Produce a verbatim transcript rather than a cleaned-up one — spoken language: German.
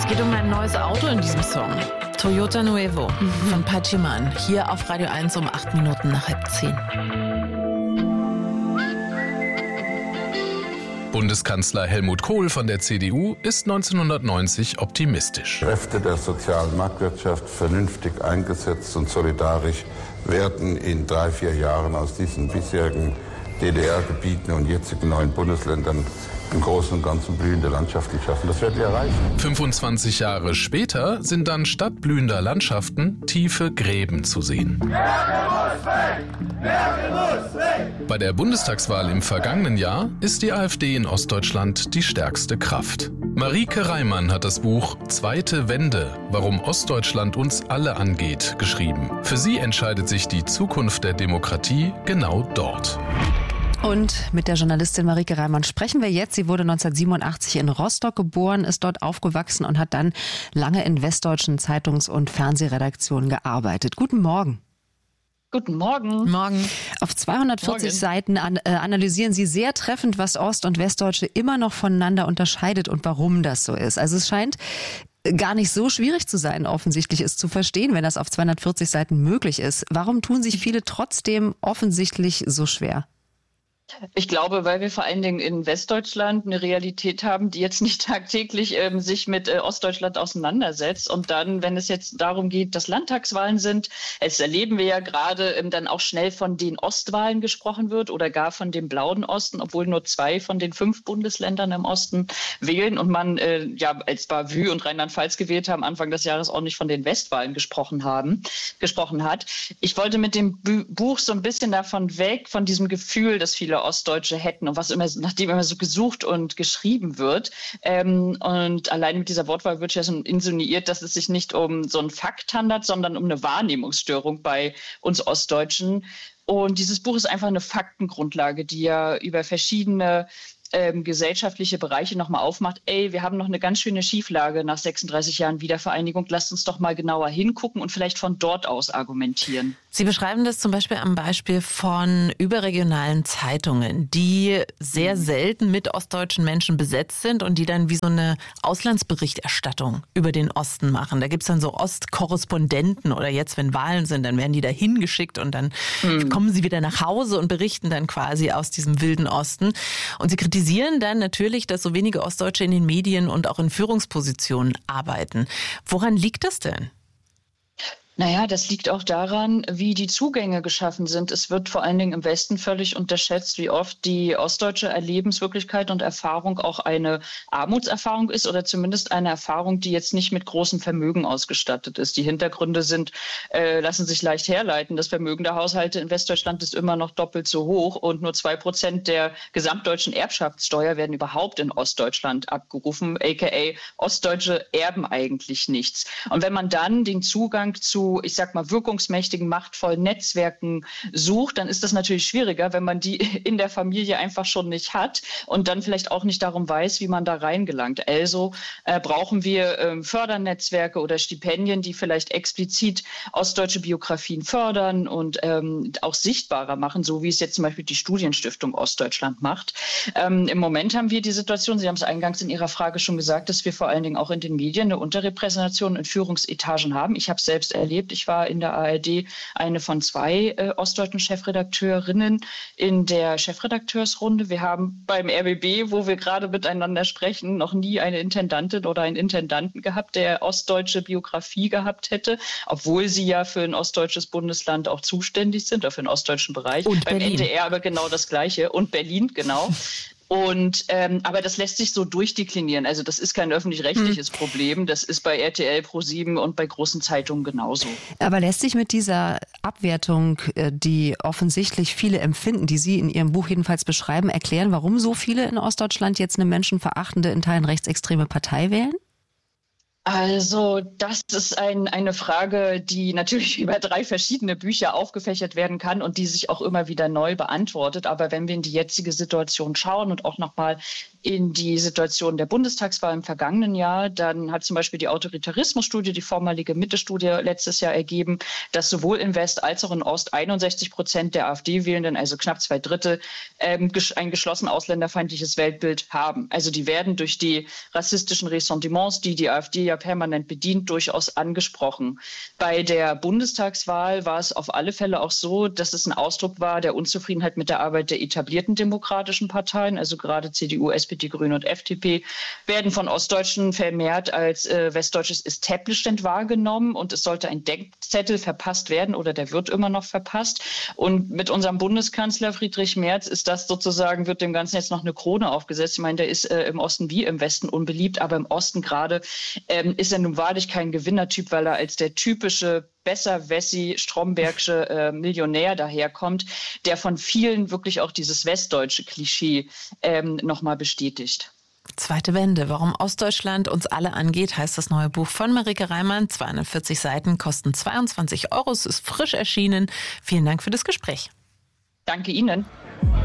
Es geht um ein neues Auto in diesem Song. Toyota Nuevo von Pachiman. Hier auf Radio eins um acht Minuten nach halb zehn. Bundeskanzler Helmut Kohl von der C D U ist neunzehnhundertneunzig optimistisch. Kräfte der sozialen Marktwirtschaft vernünftig eingesetzt und solidarisch werden in drei, vier Jahren aus diesen bisherigen D D R-Gebieten und jetzigen neuen Bundesländern im Großen und Ganzen blühende Landschaften schaffen. Das werden wir erreichen. fünfundzwanzig Jahre später sind dann statt blühender Landschaften tiefe Gräben zu sehen. Bei der Bundestagswahl im vergangenen Jahr ist die AfD in Ostdeutschland die stärkste Kraft. Marieke Reimann hat das Buch Zweite Wende, warum Ostdeutschland uns alle angeht, geschrieben. Für sie entscheidet sich die Zukunft der Demokratie genau dort. Und mit der Journalistin Marieke Reimann sprechen wir jetzt. Sie wurde neunzehnhundertsiebenundachtzig in Rostock geboren, ist dort aufgewachsen und hat dann lange in westdeutschen Zeitungs- und Fernsehredaktionen gearbeitet. Guten Morgen. Guten Morgen. Morgen. Auf zweihundertvierzig Morgen. Seiten an, äh, analysieren Sie sehr treffend, was Ost- und Westdeutsche immer noch voneinander unterscheidet und warum das so ist. Also es scheint gar nicht so schwierig zu sein, offensichtlich es zu verstehen, wenn das auf zweihundertvierzig Seiten möglich ist. Warum tun sich viele trotzdem offensichtlich so schwer? Ich glaube, weil wir vor allen Dingen in Westdeutschland eine Realität haben, die jetzt nicht tagtäglich ähm, sich mit äh, Ostdeutschland auseinandersetzt. Und dann, wenn es jetzt darum geht, dass Landtagswahlen sind, es erleben wir ja gerade, ähm, dann auch schnell von den Ostwahlen gesprochen wird oder gar von dem blauen Osten, obwohl nur zwei von den fünf Bundesländern im Osten wählen und man äh, ja als Bavü und Rheinland-Pfalz gewählt haben, Anfang des Jahres auch nicht von den Westwahlen gesprochen haben, gesprochen hat. Ich wollte mit dem Bu- Buch so ein bisschen davon weg, von diesem Gefühl, dass viele Ostdeutsche hätten und was immer, nachdem immer so gesucht und geschrieben wird. Ähm, und allein mit dieser Wortwahl wird ja schon insinuiert, dass es sich nicht um so einen Fakt handelt, sondern um eine Wahrnehmungsstörung bei uns Ostdeutschen. Und dieses Buch ist einfach eine Faktengrundlage, die ja über verschiedene ähm, gesellschaftliche Bereiche nochmal aufmacht. Ey, wir haben noch eine ganz schöne Schieflage nach sechsunddreißig Jahren Wiedervereinigung. Lasst uns doch mal genauer hingucken und vielleicht von dort aus argumentieren. Sie beschreiben das zum Beispiel am Beispiel von überregionalen Zeitungen, die sehr selten mit ostdeutschen Menschen besetzt sind und die dann wie so eine Auslandsberichterstattung über den Osten machen. Da gibt's dann so Ostkorrespondenten oder jetzt, wenn Wahlen sind, dann werden die da hingeschickt und dann mhm. kommen sie wieder nach Hause und berichten dann quasi aus diesem wilden Osten. Und sie kritisieren dann natürlich, dass so wenige Ostdeutsche in den Medien und auch in Führungspositionen arbeiten. Woran liegt das denn? Naja, das liegt auch daran, wie die Zugänge geschaffen sind. Es wird vor allen Dingen im Westen völlig unterschätzt, wie oft die ostdeutsche Erlebenswirklichkeit und Erfahrung auch eine Armutserfahrung ist oder zumindest eine Erfahrung, die jetzt nicht mit großem Vermögen ausgestattet ist. Die Hintergründe sind, äh, lassen sich leicht herleiten. Das Vermögen der Haushalte in Westdeutschland ist immer noch doppelt so hoch und nur zwei Prozent der gesamtdeutschen Erbschaftssteuer werden überhaupt in Ostdeutschland abgerufen, aka Ostdeutsche erben eigentlich nichts. Und wenn man dann den Zugang zu ich sag mal, wirkungsmächtigen, machtvollen Netzwerken sucht, dann ist das natürlich schwieriger, wenn man die in der Familie einfach schon nicht hat und dann vielleicht auch nicht darum weiß, wie man da reingelangt. Also äh, brauchen wir äh, Fördernetzwerke oder Stipendien, die vielleicht explizit ostdeutsche Biografien fördern und ähm, auch sichtbarer machen, so wie es jetzt zum Beispiel die Studienstiftung Ostdeutschland macht. Ähm, Im Moment haben wir die Situation, Sie haben es eingangs in Ihrer Frage schon gesagt, dass wir vor allen Dingen auch in den Medien eine Unterrepräsentation in Führungsetagen haben. Ich habe selbst erlebt, Ich war in der A R D eine von zwei äh, ostdeutschen Chefredakteurinnen in der Chefredakteursrunde. Wir haben beim R B B, wo wir gerade miteinander sprechen, noch nie eine Intendantin oder einen Intendanten gehabt, der ostdeutsche Biografie gehabt hätte, obwohl sie ja für ein ostdeutsches Bundesland auch zuständig sind, oder für den ostdeutschen Bereich. Und beim Berlin. N D R aber genau das Gleiche. Und Berlin, genau. Und ähm, aber das lässt sich so durchdeklinieren. Also das ist kein öffentlich-rechtliches hm. Problem. Das ist bei R T L, ProSieben und bei großen Zeitungen genauso. Aber lässt sich mit dieser Abwertung, die offensichtlich viele empfinden, die Sie in Ihrem Buch jedenfalls beschreiben, erklären, warum so viele in Ostdeutschland jetzt eine menschenverachtende, in Teilen rechtsextreme Partei wählen? Also das ist ein, eine Frage, die natürlich über drei verschiedene Bücher aufgefächert werden kann und die sich auch immer wieder neu beantwortet. Aber wenn wir in die jetzige Situation schauen und auch nochmal in die Situation der Bundestagswahl im vergangenen Jahr, dann hat zum Beispiel die Autoritarismusstudie, die vormalige Mitte-Studie letztes Jahr ergeben, dass sowohl in West als auch in Ost einundsechzig Prozent der AfD-Wählenden, also knapp zwei Drittel, ähm, ein geschlossen ausländerfeindliches Weltbild haben. Also die werden durch die rassistischen Ressentiments, die die AfD ja ja permanent bedient, durchaus angesprochen. Bei der Bundestagswahl war es auf alle Fälle auch so, dass es ein Ausdruck war der Unzufriedenheit mit der Arbeit der etablierten demokratischen Parteien, also gerade C D U, S P D, Grüne und F D P, werden von Ostdeutschen vermehrt als äh, westdeutsches Establishment wahrgenommen und es sollte ein Denkzettel verpasst werden oder der wird immer noch verpasst. Und mit unserem Bundeskanzler Friedrich Merz ist das sozusagen, wird dem Ganzen jetzt noch eine Krone aufgesetzt. Ich meine, der ist äh, im Osten wie im Westen unbeliebt, aber im Osten gerade ähm, ist er nun wahrlich kein Gewinnertyp, weil er als der typische Besserwessi, Strombergsche äh, Millionär daherkommt, der von vielen wirklich auch dieses westdeutsche Klischee ähm, nochmal bestätigt. Zweite Wende, warum Ostdeutschland uns alle angeht, heißt das neue Buch von Marike Reimann. zweihundertvierzig Seiten, kosten zweiundzwanzig Euro. Es ist frisch erschienen. Vielen Dank für das Gespräch. Danke Ihnen.